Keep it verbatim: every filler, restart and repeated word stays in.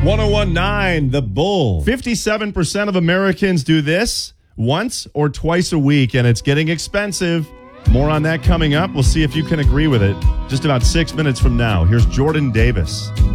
ten19 The Bull. fifty-seven percent of Americans do this once or twice a week, and it's getting expensive. More on that coming up. We'll see if you can agree with it just about six minutes from now. Here's Jordan Davis.